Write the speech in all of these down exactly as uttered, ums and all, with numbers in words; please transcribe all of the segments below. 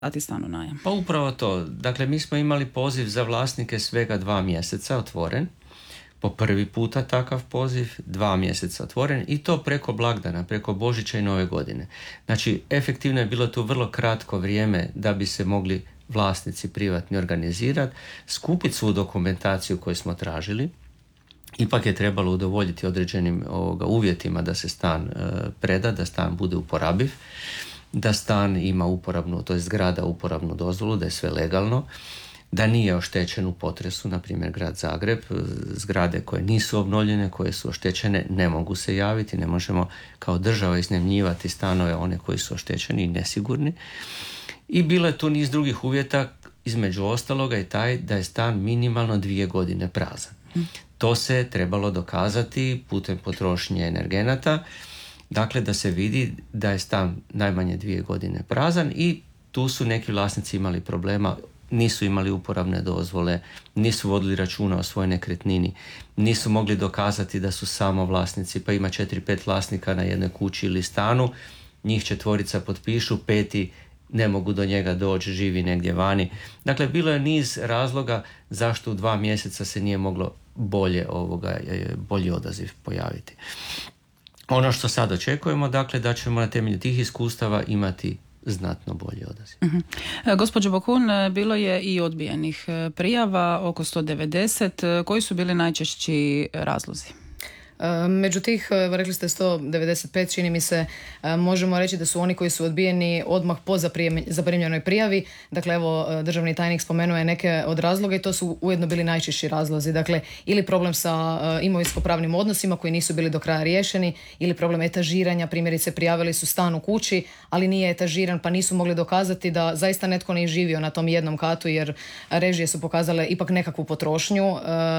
dati stan u najam? Pa upravo to. Dakle, mi smo imali poziv za vlasnike svega dva mjeseca otvoren. Po prvi puta takav poziv, dva mjeseca otvoren i to preko blagdana, preko Božića i Nove godine. Znači, efektivno je bilo tu vrlo kratko vrijeme da bi se mogli vlasnici privatni organizirati, skupiti svu dokumentaciju koju smo tražili. Ipak je trebalo udovoljiti određenim ovoga, uvjetima da se stan e, preda, da stan bude uporabiv, da stan ima uporabnu, to je zgrada uporabnu dozvolu, da je sve legalno, da nije oštećen u potresu, na primjer grad Zagreb, zgrade koje nisu obnovljene, koje su oštećene, ne mogu se javiti, ne možemo kao država iznajmljivati stanove one koji su oštećeni i nesigurni. I bilo je tu niz drugih uvjeta, između ostaloga i taj da je stan minimalno dvije godine prazan. To se trebalo dokazati putem potrošnje energenata, dakle da se vidi da je stan najmanje dvije godine prazan i tu su neki vlasnici imali problema, nisu imali uporabne dozvole, nisu vodili računa o svojoj nekretnini, nisu mogli dokazati da su samo vlasnici, pa ima četiri, pet vlasnika na jednoj kući ili stanu, njih četvorica potpišu, peti ne mogu do njega doći, živi negdje vani. Dakle, bilo je niz razloga zašto u dva mjeseca se nije moglo bolje ovoga, bolji odaziv pojaviti. Ono što sad očekujemo, dakle, da ćemo na temelju tih iskustava imati znatno bolji odaziv. Uh-huh. Gospođo Bokun, bilo je i odbijenih prijava, oko sto devedeset. Koji su bili najčešći razlozi? Među tih, rekli ste sto devedeset pet, čini mi se, možemo reći da su oni koji su odbijeni odmah po zaprimljenoj prijavi. Dakle, evo, državni tajnik spomenuo je neke od razloga i to su ujedno bili najčešći razlozi. Dakle, ili problem sa imovinsko-pravnim odnosima koji nisu bili do kraja riješeni, ili problem etažiranja, primjerice prijavili su stan u kući, ali nije etažiran pa nisu mogli dokazati da zaista netko nije živio na tom jednom katu jer režije su pokazale ipak nekakvu potrošnju.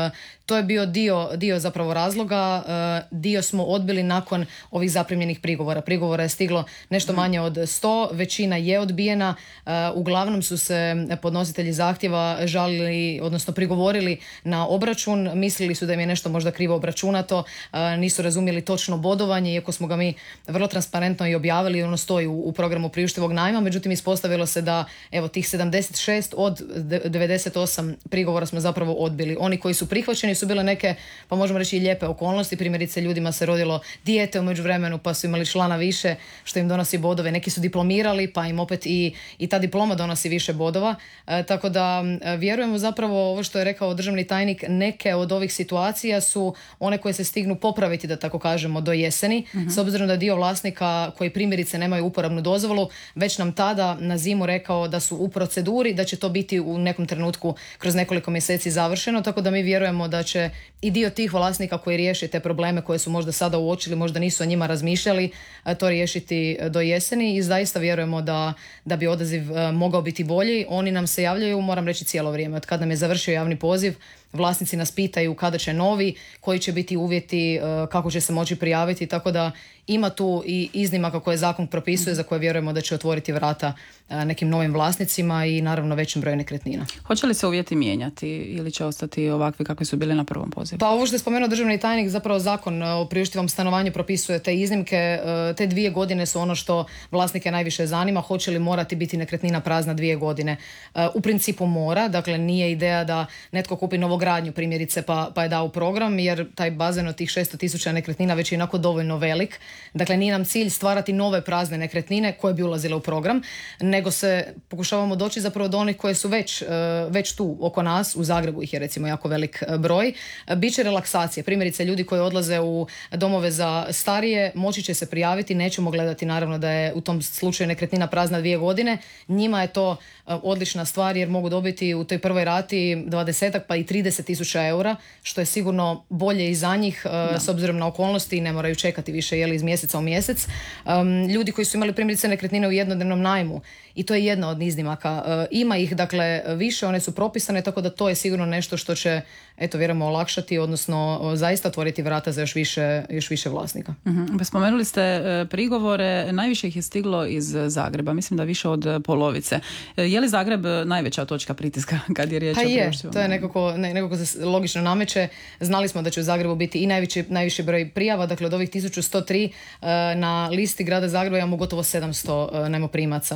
To je bio dio, dio zapravo razloga. Dio smo odbili nakon ovih zaprimljenih prigovora. Prigovora je stiglo nešto manje od sto, većina je odbijena. Uglavnom su se podnositelji zahtjeva žalili, odnosno prigovorili na obračun. Mislili su da im je nešto možda krivo obračunato, nisu razumjeli točno bodovanje, iako smo ga mi vrlo transparentno i objavili, ono stoji u, u programu priuštivog najma. Međutim, ispostavilo se da evo tih sedamdeset šest od devedeset osam prigovora smo zapravo odbili. Oni koji su prihvaćeni su bile neke, pa možemo reći i lijepe okolnosti. Primjerice, ljudima se rodilo dijete u međuvremenu pa su imali člana više što im donosi bodove. Neki su diplomirali pa im opet i, i ta diploma donosi više bodova. E, tako da e, vjerujemo zapravo ovo što je rekao državni tajnik, neke od ovih situacija su one koje se stignu popraviti, da tako kažemo, do jeseni. Uh-huh. S obzirom da dio vlasnika koji primjerice nemaju uporabnu dozvolu već nam tada na zimu rekao da su u proceduri, da će to biti u nekom trenutku kroz nekoliko mjeseci završeno, tako da mi vjerujemo da će i dio tih vlasnika koji riješi te probleme koje su možda sada uočili, možda nisu o njima razmišljali, to riješiti do jeseni i zaista vjerujemo da, da bi odaziv mogao biti bolji. Oni nam se javljaju, moram reći, cijelo vrijeme. Od kada nam je završio javni poziv, vlasnici nas pitaju kada će novi, koji će biti uvjeti, kako će se moći prijaviti, tako da ima tu i iznimaka koje zakon propisuje, za koje vjerujemo da će otvoriti vrata nekim novim vlasnicima i naravno većem broju nekretnina. Hoće li se uvjeti mijenjati ili će ostati ovakvi kakvi su bili na prvom pozivu? Pa ovo što je spomenuo državni tajnik, zapravo zakon o priuštivom stanovanju propisuje te iznimke. Te dvije godine su ono što vlasnike najviše zanima. Hoće li morati biti nekretnina prazna dvije godine? U principu mora, dakle nije ideja da netko kupi novogradnju primjerice pa, pa je dao program, jer taj bazen od tih šesto tisuća nekretnina već je inako dovoljno velik. Dakle, nije nam cilj stvarati nove prazne nekretnine koje bi ulazile u program, nego se pokušavamo doći zapravo do onih koje su već, već tu oko nas, u Zagrebu ih je recimo jako velik broj. Biće relaksacije, primjerice ljudi koji odlaze u domove za starije moći će se prijaviti, nećemo gledati naravno da je u tom slučaju nekretnina prazna dvije godine, njima je to odlična stvar jer mogu dobiti u toj prvoj rati dvadesetak pa i trideset tisuća eura, što je sigurno bolje i za njih da. S obzirom na okolnosti i ne moraju čekati više jeli iz mjeseca u mjesec. Um, ljudi koji su imali primjerice nekretnine u jednodnevnom najmu i to je jedna od iznimaka. Uh, ima ih dakle više, one su propisane, tako da to je sigurno nešto što će, eto, vjerujemo, olakšati, odnosno uh, zaista otvoriti vrata za još više, još više vlasnika. Uh-huh. Spomenuli ste uh, prigovore, najviše ih je stiglo iz Zagreba, mislim da više od polovice. Uh, je li Zagreb najveća točka pritiska kad je riječ pa o je, to je nekako, ne, nekako se logično nameće. Znali smo da će u Zagrebu biti i najviši, najviši broj prijava, dakle od ovih tisuću sto tri uh, na listi grada Zagreba imamo gotovo sedamsto uh, najmoprimaca, dakle to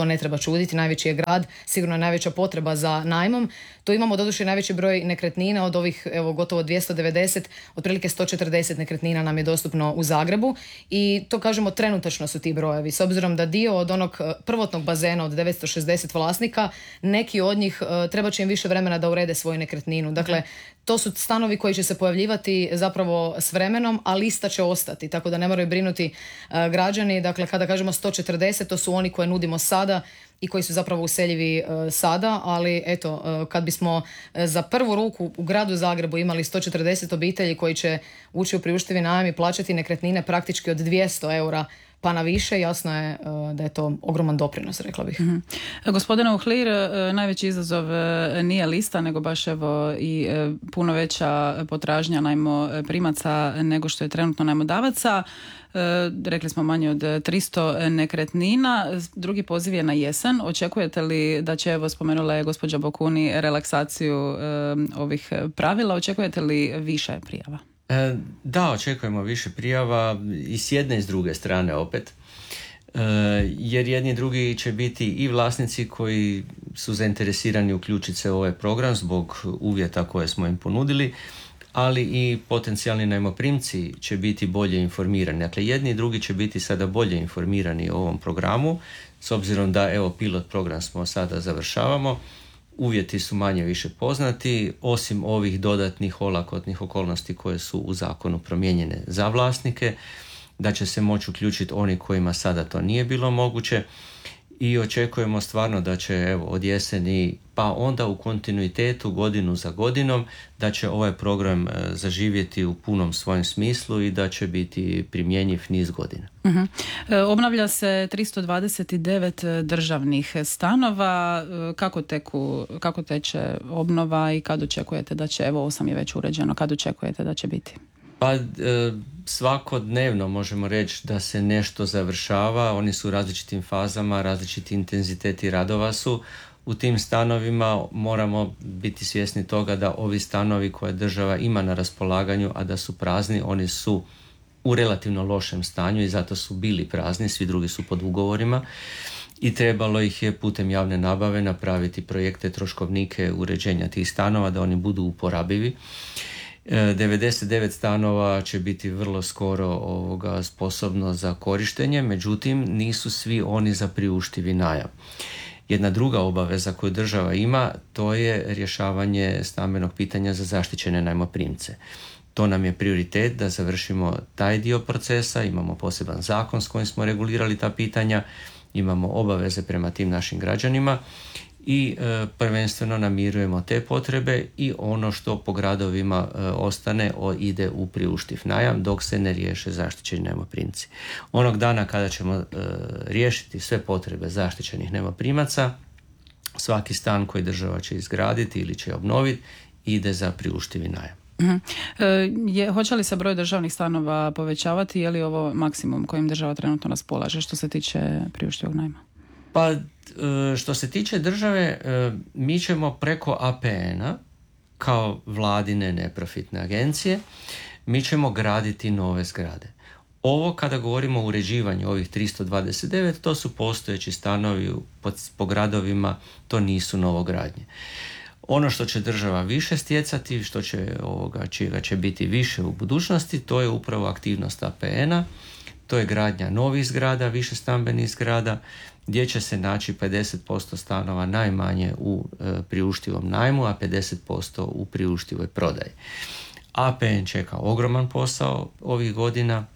to ne treba čuditi, najveći je grad, sigurno je najveća potreba za najmom. Tu imamo doduše najveći broj nekretnina od ovih evo, gotovo dvjesto devedeset, otprilike sto četrdeset nekretnina nam je dostupno u Zagrebu i to kažemo trenutačno su ti brojevi. S obzirom da dio od onog prvotnog bazena od devetsto šezdeset vlasnika, neki od njih uh, treba će im više vremena da urede svoju nekretninu. Dakle, to su stanovi koji će se pojavljivati zapravo s vremenom, a lista će ostati, tako da ne moraju brinuti uh, građani. Dakle, kada kažemo sto četrdeset, to su oni koje nudimo sada i koji su zapravo useljivi uh, sada, ali eto, uh, kad bismo uh, za prvu ruku u gradu Zagrebu imali sto četrdeset obitelji koji će ući u priuštivi najam i plaćati nekretnine praktički od dvjesto eura pa na više, jasno je uh, da je to ogroman doprinos, rekla bih. Mm-hmm. Gospodine Uhlir, najveći izazov nije lista, nego baš evo i puno veća potražnja najmoprimaca nego što je trenutno najmodavaca. Rekli smo manje od tristo nekretnina. Drugi poziv je na jesen. Očekujete li da će, evo spomenula je gospođa Bokuni, relaksaciju ovih pravila, očekujete li više prijava? Da, očekujemo više prijava i s jedne i s druge strane opet, jer jedni i drugi će biti i vlasnici koji su zainteresirani uključiti se u ovaj program zbog uvjeta koje smo im ponudili, ali i potencijalni najmoprimci će biti bolje informirani. Dakle, jedni i drugi će biti sada bolje informirani o ovom programu, s obzirom da evo pilot program smo sada završavamo. Uvjeti su manje više poznati, osim ovih dodatnih olakotnih okolnosti koje su u zakonu promijenjene za vlasnike, da će se moći uključiti oni kojima sada to nije bilo moguće i očekujemo stvarno da će evo, od jeseni pa onda u kontinuitetu godinu za godinom da će ovaj program zaživjeti u punom svojem smislu i da će biti primjenjiv niz godina. Uh-huh. E, obnavlja se tristo dvadeset devet državnih stanova. Kako teku, kako teče obnova i kad očekujete da će, evo osam je već uređeno, kad očekujete da će biti? Pa e, svakodnevno možemo reći da se nešto završava, oni su u različitim fazama, različiti intenziteti radova su. U tim stanovima moramo biti svjesni toga da ovi stanovi koje država ima na raspolaganju, a da su prazni, oni su u relativno lošem stanju i zato su bili prazni, svi drugi su pod ugovorima i trebalo ih je putem javne nabave napraviti projekte, troškovnike uređenja tih stanova da oni budu uporabivi. devedeset devet stanova će biti vrlo skoro ovoga sposobno za korištenje, međutim nisu svi oni za priuštivi najam. Jedna druga obaveza koju država ima, to je rješavanje stambenog pitanja za zaštićene najmoprimce. To nam je prioritet da završimo taj dio procesa, imamo poseban zakon s kojim smo regulirali ta pitanja, imamo obaveze prema tim našim građanima i e, prvenstveno namirujemo te potrebe i ono što po gradovima e, ostane o, ide u priuštiv najam dok se ne riješe zaštićeni najmoprimci. Onog dana kada ćemo e, riješiti sve potrebe zaštićenih najmoprimaca, svaki stan koji država će izgraditi ili će obnoviti ide za priuštivi najam. Uh-huh. E, je, hoće li se broj državnih stanova povećavati, je li ovo maksimum kojim država trenutno raspolaže što se tiče priuštivog najma? Pa što se tiče države, mi ćemo preko A P N-a kao vladine neprofitne agencije, mi ćemo graditi nove zgrade. Ovo kada govorimo o uređivanju ovih tristo dvadeset devet, to su postojeći stanovi po, po gradovima, to nisu novogradnje. Ono što će država više stjecati, što će ovoga, čega će biti više u budućnosti, to je upravo aktivnost A P N-a, to je gradnja novih zgrada, više stambenih zgrada, gdje će se naći pedeset posto stanova najmanje u e, priuštivom najmu, a pedeset posto u priuštivoj prodaji. A P N čeka ogroman posao ovih godina,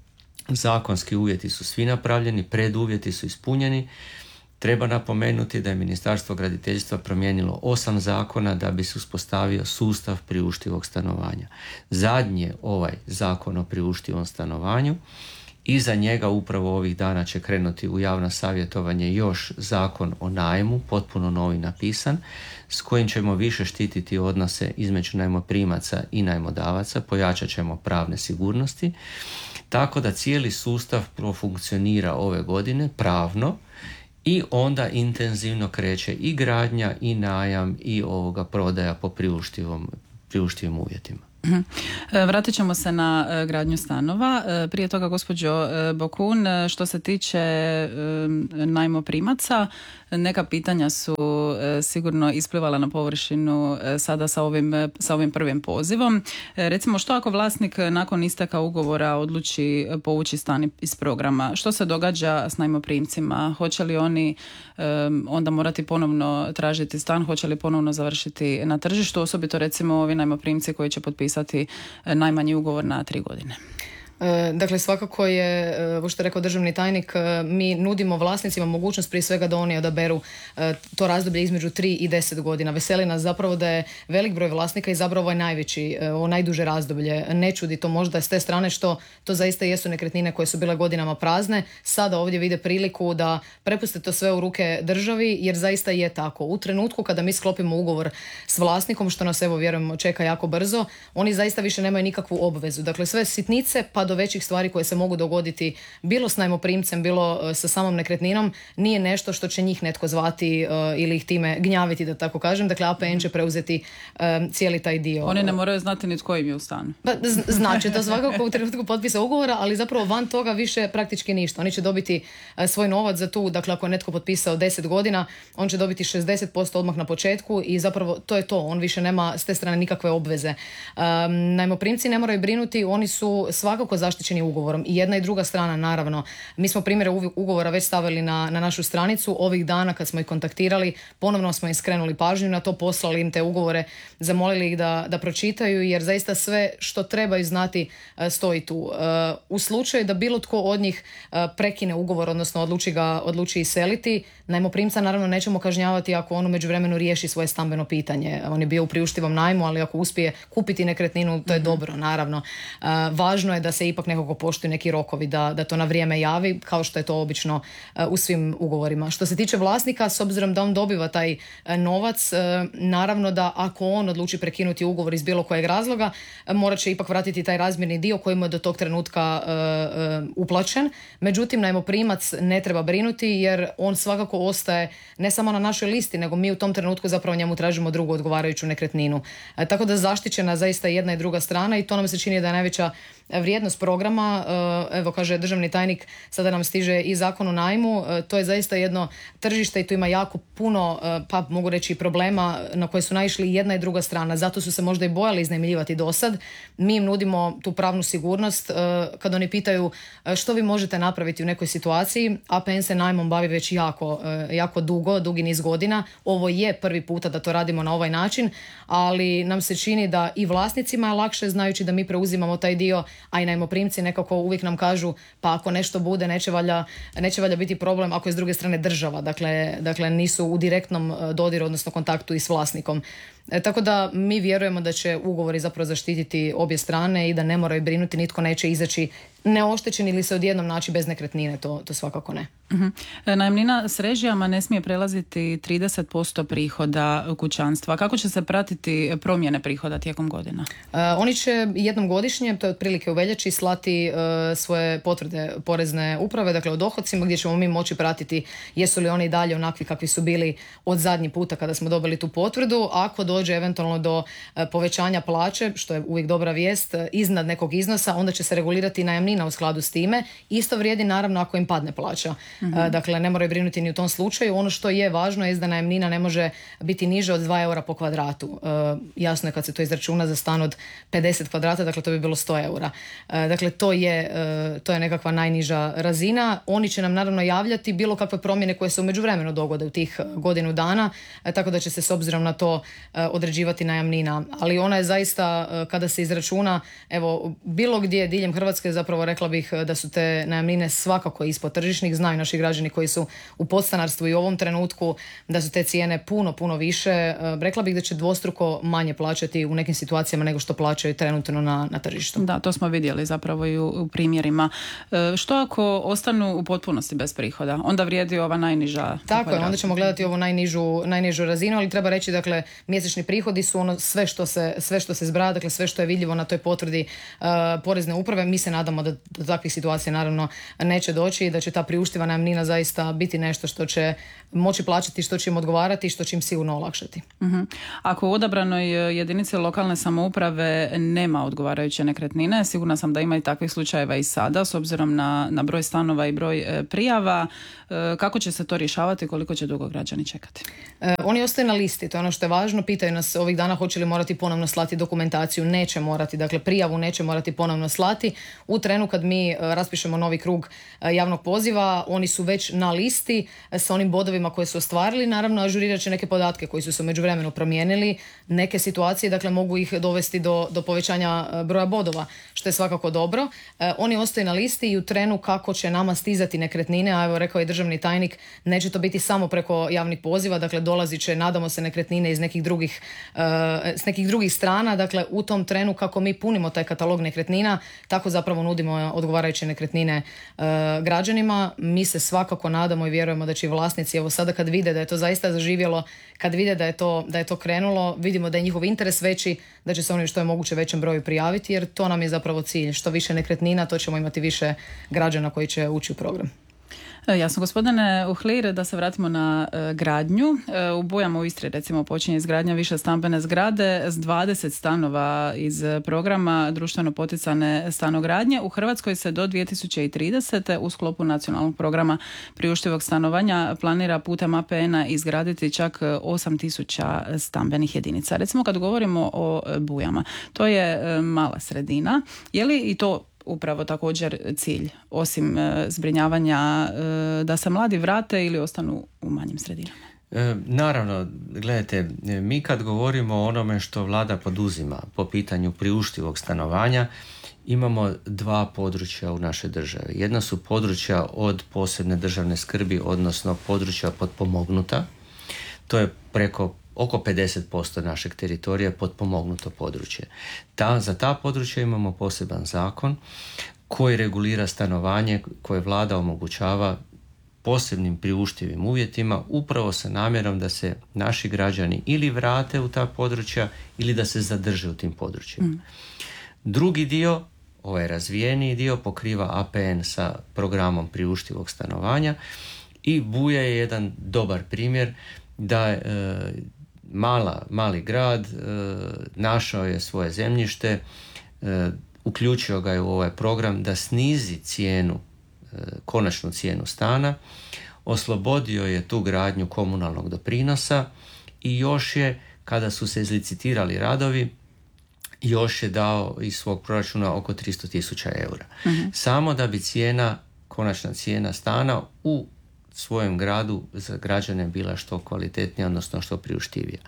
zakonski uvjeti su svi napravljeni, preduvjeti su ispunjeni. Treba napomenuti da je Ministarstvo graditeljstva promijenilo osam zakona da bi se uspostavio sustav priuštivog stanovanja. Zadnji je ovaj zakon o priuštivom stanovanju. Iza njega upravo ovih dana će krenuti u javno savjetovanje još zakon o najmu, potpuno novi napisan, s kojim ćemo više štititi odnose između najmoprimaca i najmodavaca, pojačat ćemo pravne sigurnosti, tako da cijeli sustav profunkcionira ove godine pravno i onda intenzivno kreće i gradnja i najam i ovoga prodaja po priuštivom, priuštivim uvjetima. Vratit ćemo se na gradnju stanova. Prije toga, gospođo Bokun, što se tiče najmoprimaca, neka pitanja su sigurno isplivala na površinu sada sa ovim, sa ovim prvim pozivom. Recimo, što ako vlasnik nakon isteka ugovora odluči povući stan iz programa? Što se događa s najmoprimcima? Hoće li oni onda morati ponovno tražiti stan? Hoće li ponovno završiti na tržištu? Osobito recimo ovi najmoprimci koji će potpisati najmanji ugovor na tri godine. Dakle, svakako je, ovo što je rekao državni tajnik, mi nudimo vlasnicima mogućnost prije svega da oni odaberu to razdoblje između tri i deset godina. Veseli nas zapravo da je velik broj vlasnika izabrao ovaj najveći, ovo najduže razdoblje. Ne čudi to možda s te strane što to zaista jesu nekretnine koje su bile godinama prazne. Sada ovdje vide priliku da prepuste to sve u ruke državi, jer zaista je tako. U trenutku kada mi sklopimo ugovor s vlasnikom, što nas evo vjerujem čeka jako brzo, oni zaista više nemaju nikakvu obvezu. Dakle, sve sitnice pa do većih stvari koje se mogu dogoditi bilo s najmoprimcem, bilo uh, sa samom nekretninom, nije nešto što će njih netko zvati uh, ili ih time gnjaviti, da tako kažem. Dakle, A P N će preuzeti um, cijeli taj dio. Oni ne moraju znati ni tko im je u stanu. Pa, znači, to svakako u trenutku potpisa ugovora, ali zapravo van toga više praktički ništa. Oni će dobiti uh, svoj novac za tu, dakle, ako je netko potpisao deset godina, on će dobiti šezdeset posto odmah na početku i zapravo to je to. On više nema s te strane nikakve obveze. Um, najmoprimci ne moraju brinuti, oni su svakako zaštićeni ugovorom. I jedna i druga strana, naravno. Mi smo primjere ugovora već stavili na, na našu stranicu. Ovih dana kad smo ih kontaktirali, ponovno smo im skrenuli pažnju na to, poslali im te ugovore, zamolili ih da, da pročitaju, jer zaista sve što trebaju znati stoji tu. U slučaju da bilo tko od njih prekine ugovor, odnosno odluči ga odluči iseliti, najmoprimca naravno nećemo kažnjavati ako on u međuvremenu riješi svoje stambeno pitanje. On je bio u priuštivom najmu, ali ako uspije kupiti nekretninu, to je dobro, naravno. Važno je da se ipak nekako poštuju neki rokovi, da, da to na vrijeme javi, kao što je to obično uh, u svim ugovorima. Što se tiče vlasnika, s obzirom da on dobiva taj uh, novac, uh, naravno da ako on odluči prekinuti ugovor iz bilo kojeg razloga, uh, morat će ipak vratiti taj razmjerni dio koji mu je do tog trenutka uh, uh, uplaćen. Međutim, najmoprimac ne treba brinuti, jer on svakako ostaje ne samo na našoj listi, nego mi u tom trenutku zapravo njemu tražimo drugu odgovarajuću nekretninu. Uh, tako da zaštićena zaista jedna i druga strana, i to nam se čini da je najveća vrijednost programa. Evo, kaže državni tajnik, sada nam stiže i zakon o najmu. To je zaista jedno tržište i tu ima jako puno, pa mogu reći, problema na koje su naišli jedna i druga strana. Zato su se možda i bojali iznajmljivati do sad. Mi im nudimo tu pravnu sigurnost. Kad oni pitaju što vi možete napraviti u nekoj situaciji, A P N se najmom bavi već jako, jako dugo, dugi niz godina. Ovo je prvi puta da to radimo na ovaj način, ali nam se čini da i vlasnicima je lakše, znajući da mi preuzimamo taj dio, a i najmoprimci nekako uvijek nam kažu, pa ako nešto bude, neće valjda, neće valjda biti problem ako je s druge strane država. Dakle, dakle nisu u direktnom dodiru, odnosno kontaktu i s vlasnikom. E, tako da mi vjerujemo da će ugovori zapravo zaštititi obje strane i da ne moraju brinuti, nitko neće izaći neoštećen ili se odjednom naći bez nekretnine, to, to svakako ne. Uh-huh. Najamnina s režijama ne smije prelaziti trideset posto prihoda kućanstva. Kako će se pratiti promjene prihoda tijekom godina? Uh, oni će jednom godišnje, to je otprilike u veljači, slati uh, svoje potvrde porezne uprave, dakle o dohodcima, gdje ćemo mi moći pratiti jesu li oni i dalje onakvi kakvi su bili od zadnji puta kada smo dobili tu potvrdu. Ako dođe eventualno do uh, povećanja plaće, što je uvijek dobra vijest, uh, iznad nekog iznosa, onda će se regulirati najamnina u skladu s time. Isto vrijedi naravno ako im padne plaća. Mm-hmm. Uh, dakle, ne moraju brinuti ni u tom slučaju. Ono što je važno je da najamnina ne može biti niža od dva eura po kvadratu. Uh, jasno je kad se to izračuna za stan od pedeset kvadrata, dakle to bi bilo sto eura. Uh, dakle, to je, uh, to je nekakva najniža razina. Oni će nam naravno javljati bilo kakve promjene koje se u međuvremenu dogode u tih godinu dana, uh, tako da će se s obzirom na to uh, određivati najamnina. Ali ona je zaista, uh, kada se izračuna, evo, bilo gdje diljem Hrvatske, zapravo rekla bih da su te najamnine svakako ispod tržišnih. Znaju naši građani koji su u podstanarstvu i u ovom trenutku da su te cijene puno, puno više. Rekla bih da će dvostruko manje plaćati u nekim situacijama nego što plaćaju trenutno na, na tržištu. Da, to smo vidjeli zapravo i u, u primjerima. E, što ako ostanu u potpunosti bez prihoda? Onda vrijedi ova najniža. Tako je, onda ćemo gledati ovu najnižu, najnižu razinu, ali treba reći, dakle, mjesečna mjesečni prihodi su ono sve što se, sve što se zbraja, dakle sve što je vidljivo na toj potvrdi uh, porezne uprave. Mi se nadamo da do takvih situacija naravno neće doći i da će ta priuštiva najamnina zaista biti nešto što će moći plaćati, što će im odgovarati i što će im sigurno olakšati. Uh-huh. Ako u odabranoj jedinici lokalne samouprave nema odgovarajuće nekretnine, sigurna sam da ima i takvih slučajeva i sada, s obzirom na, na broj stanova i broj e, prijava. E, kako će se to rješavati, koliko će dugo građani čekati? E, oni ostaju na listi, to je ono što je važno. Pitaju nas ovih dana hoće li morati ponovno slati dokumentaciju. Neće morati, dakle prijavu neće morati ponovno slati. U trenu kad mi e, raspišemo novi krug e, javnog poziva, oni su već na listi e, sa onim bodovima koje su ostvarili. Naravno, ažurirat će neke podatke koji su se u međuvremenu promijenili. Neke situacije, dakle, mogu ih dovesti do, do povećanja e, broja bodova, što je svakako dobro. E, oni ostaju na listi i u trenu kako će nama stizati nekretnine, a evo rekao je državni tajnik, neće to biti samo preko javnih poziva, dakle dolazit će, nadamo se, nekretnine iz nekih drugih, uh, s nekih drugih strana, dakle u tom trenu kako mi punimo taj katalog nekretnina, tako zapravo nudimo odgovarajuće nekretnine uh, građanima. Mi se svakako nadamo i vjerujemo da će i vlasnici, evo sada kad vide da je to zaista zaživjelo, kad vide da je to, da je to krenulo, vidimo da je njihov interes veći, da će se oni što je moguće većem broju prijaviti, jer to nam je zapravo cilj. Što više nekretnina, to ćemo imati više građana koji će ući u program. Jasno, gospodine Uhlir, da se vratimo na e, gradnju. E, u Bujama u Istri recimo počinje izgradnja više stambene zgrade s dvadeset stanova iz programa društveno poticane stanogradnje. U Hrvatskoj se do dvije tisuće tridesete u sklopu nacionalnog programa priuštivog stanovanja planira putem A P N-a izgraditi čak osam tisuća stambenih jedinica. Recimo kad govorimo o Bujama, to je e, mala sredina. Je li i to upravo također cilj, osim e, zbrinjavanja, e, da se mladi vrate ili ostanu u manjim sredinama? E, naravno, gledajte, mi kad govorimo o onome što vlada poduzima po pitanju priuštivog stanovanja, imamo dva područja u našoj državi. Jedna su područja od posebne državne skrbi, odnosno područja potpomognuta. To je preko oko pedeset posto našeg teritorija potpomognuto područje. Ta, za ta područja imamo poseban zakon koji regulira stanovanje koje vlada omogućava posebnim priuštivim uvjetima, upravo sa namjerom da se naši građani ili vrate u ta područja ili da se zadrže u tim područjima. Mm. Drugi dio, ovaj razvijeniji dio, pokriva A P N sa programom priuštivog stanovanja i Buja je jedan dobar primjer da e, Mala, mali grad e, našao je svoje zemljište, e, uključio ga je u ovaj program da snizi cijenu, e, konačnu cijenu stana, oslobodio je tu gradnju komunalnog doprinosa i još je, kada su se izlicitirali radovi, još je dao iz svog proračuna oko tristo tisuća eura. Mm-hmm. Samo da bi cijena, konačna cijena stana u svojem gradu za građane bila što kvalitetnija, odnosno što priuštivija.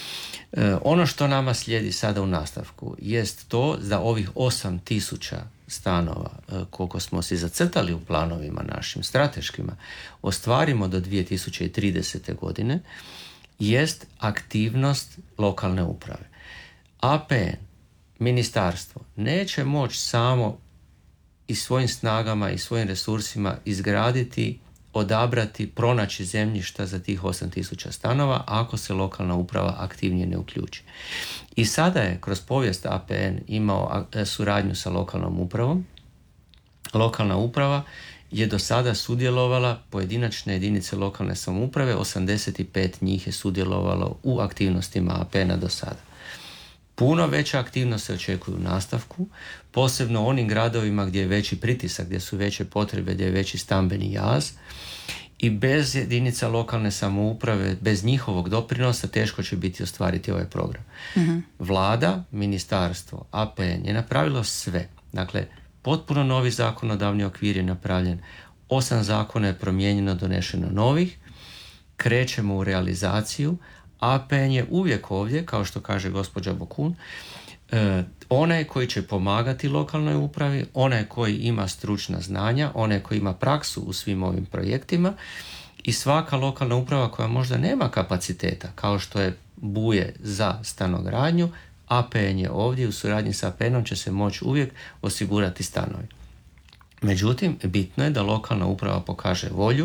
E, ono što nama slijedi sada u nastavku jest to da ovih osam tisuća stanova e, koliko smo si zacrtali u planovima našim strateškima ostvarimo do dvije tisuće tridesete godine jest aktivnost lokalne uprave. A P N, ministarstvo, neće moći samo i svojim snagama i svojim resursima izgraditi, odabrati, pronaći zemljišta za tih osam tisuća stanova ako se lokalna uprava aktivnije ne uključi. I sada je kroz povijest A P N imao suradnju sa lokalnom upravom. Lokalna uprava je do sada sudjelovala, pojedinačne jedinice lokalne samouprave, osamdeset pet njih je sudjelovalo u aktivnostima A P N-a do sada. Puno veća aktivnost se očekuje u nastavku, posebno u onim gradovima gdje je veći pritisak, gdje su veće potrebe, gdje je veći stambeni jaz i bez jedinica lokalne samouprave, bez njihovog doprinosa teško će biti ostvariti ovaj program. Mm-hmm. Vlada, ministarstvo, A P N je napravilo sve. Dakle, potpuno novi zakonodavni okvir je napravljen, osam zakona je promijenjeno, donešeno novih, krećemo u realizaciju. A P N je uvijek ovdje, kao što kaže gospođa Bokun, eh, onaj koji će pomagati lokalnoj upravi, onaj koji ima stručna znanja, onaj koji ima praksu u svim ovim projektima i svaka lokalna uprava koja možda nema kapaciteta, kao što je Buje za stanogradnju, A P N je ovdje, u suradnji sa A P N-om će se moći uvijek osigurati stanovi. Međutim, bitno je da lokalna uprava pokaže volju,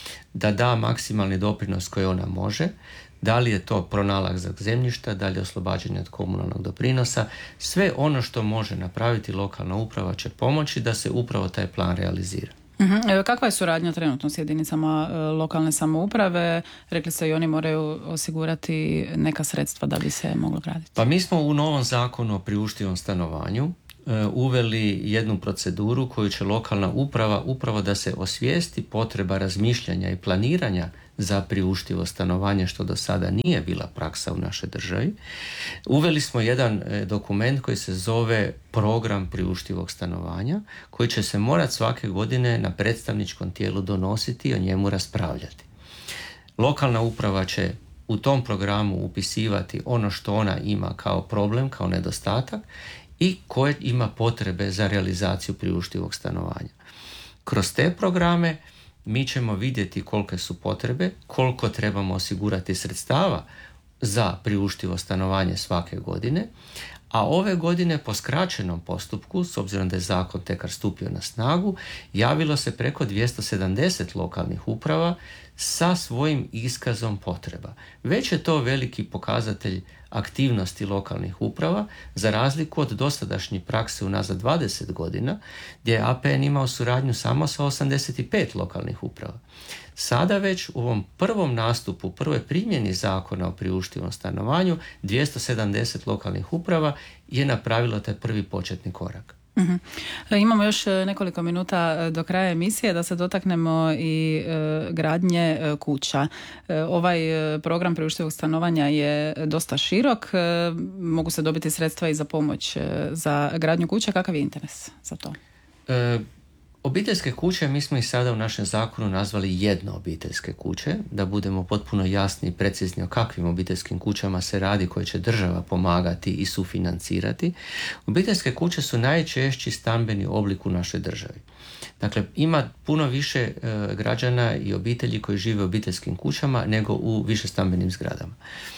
da da maksimalni doprinos koji ona može, da li je to pronalazak zemljišta, da li je oslobađanje od komunalnog doprinosa, sve ono što može napraviti lokalna uprava će pomoći da se upravo taj plan realizira. Uh-huh. Kakva je suradnja trenutno s jedinicama e, lokalne samouprave? Rekli ste i oni moraju osigurati neka sredstva da bi se moglo graditi. Pa mi smo u novom zakonu o priuštivom stanovanju e, uveli jednu proceduru koju će lokalna uprava upravo da se osvijesti potreba razmišljanja i planiranja za priuštivo stanovanje, što do sada nije bila praksa u našoj državi. Uveli smo jedan dokument koji se zove program priuštivog stanovanja, koji će se morati svake godine na predstavničkom tijelu donositi i o njemu raspravljati. Lokalna uprava će u tom programu upisivati ono što ona ima kao problem, kao nedostatak i koje ima potrebe za realizaciju priuštivog stanovanja. Kroz te programe mi ćemo vidjeti kolike su potrebe, koliko trebamo osigurati sredstava za priuštivo stanovanje svake godine, a ove godine po skraćenom postupku, s obzirom da je zakon tekar stupio na snagu, javilo se preko dvjesto sedamdeset lokalnih uprava sa svojim iskazom potreba. Već je to veliki pokazatelj aktivnosti lokalnih uprava, za razliku od dosadašnje prakse unazad dvadeset godina, gdje je A P N imao suradnju samo sa osamdeset pet lokalnih uprava. Sada već u ovom prvom nastupu, prvoj primjeni zakona o priuštivom stanovanju, dvjesto sedamdeset lokalnih uprava je napravilo taj prvi početni korak. Uh-huh. Imamo još nekoliko minuta do kraja emisije da se dotaknemo i e, gradnje e, kuća. E, ovaj e, program priuštivog stanovanja je dosta širok. E, mogu se dobiti sredstva i za pomoć e, za gradnju kuća. Kakav je interes za to? E, obiteljske kuće mi smo i sada u našem zakonu nazvali jedno obiteljske kuće, da budemo potpuno jasni i precizni o kakvim obiteljskim kućama se radi koje će država pomagati i sufinancirati. Obiteljske kuće su najčešći stambeni oblik u našoj državi. Dakle, ima puno više e, građana i obitelji koji žive u obiteljskim kućama nego u višestambenim zgradama.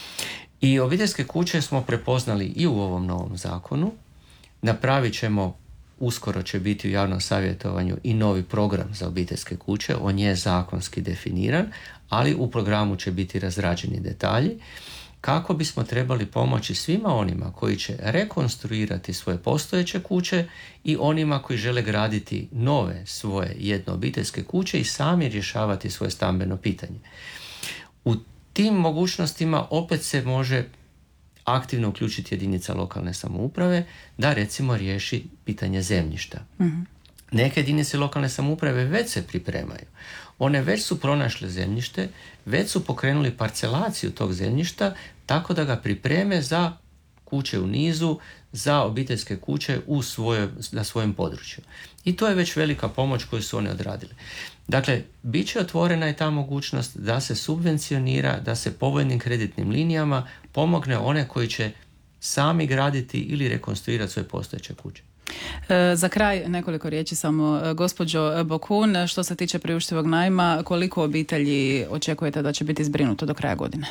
I obiteljske kuće smo prepoznali i u ovom novom zakonu. Napravit ćemo, uskoro će biti u javnom savjetovanju i novi program za obiteljske kuće, on je zakonski definiran, ali u programu će biti razrađeni detalji kako bismo trebali pomoći svima onima koji će rekonstruirati svoje postojeće kuće i onima koji žele graditi nove svoje jednoobiteljske kuće i sami rješavati svoje stambeno pitanje. U tim mogućnostima opet se može aktivno uključiti jedinica lokalne samouprave da recimo riješi pitanje zemljišta. Mm-hmm. Neke jedinice lokalne samouprave već se pripremaju. One već su pronašle zemljište, već su pokrenuli parcelaciju tog zemljišta tako da ga pripreme za kuće u nizu, za obiteljske kuće u svojoj, na svojem području. I to je već velika pomoć koju su oni odradili. Dakle, bit će otvorena i ta mogućnost da se subvencionira, da se povoljnim kreditnim linijama pomogne one koji će sami graditi ili rekonstruirati svoje postojeće kuće. E, za kraj nekoliko riječi samo. Gospođo Bokun, što se tiče priuštivog najma, koliko obitelji očekujete da će biti zbrinuto do kraja godine?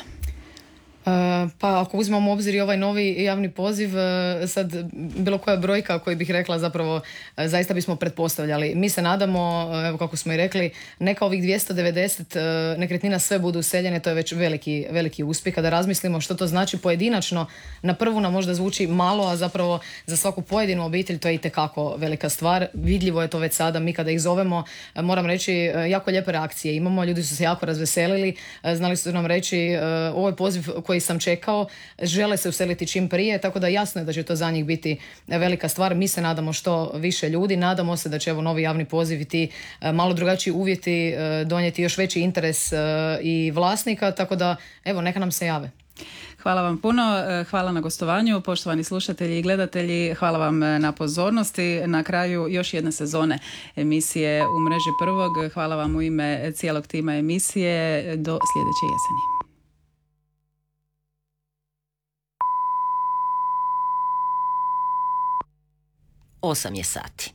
Pa ako uzmemo u obzir i ovaj novi javni poziv, sad bilo koja brojka koju bih rekla zapravo zaista bismo pretpostavljali. Mi se nadamo, evo kako smo i rekli, neka ovih dvjesto devedeset nekretnina sve budu useljene, to je već veliki, veliki uspjeh. Kada razmislimo što to znači pojedinačno, na prvu nam možda zvuči malo, a zapravo za svaku pojedinu obitelj to je itekako velika stvar. Vidljivo je to već sada, mi kada ih zovemo, moram reći, jako lijepe reakcije imamo, ljudi su se jako razveselili, znali su nam reći, ovo je poziv koji sam čekao, žele se useliti čim prije, tako da jasno je da će to za njih biti velika stvar. Mi se nadamo što više ljudi, nadamo se da će evo novi javni poziv i ti malo drugačiji uvjeti donijeti još veći interes i vlasnika, tako da evo neka nam se jave. Hvala vam puno, hvala na gostovanju, poštovani slušatelji i gledatelji, hvala vam na pozornosti. Na kraju još jedne sezone emisije U mreži prvog, hvala vam u ime cijelog tima emisije, do sljedeće jeseni. Osam je sati.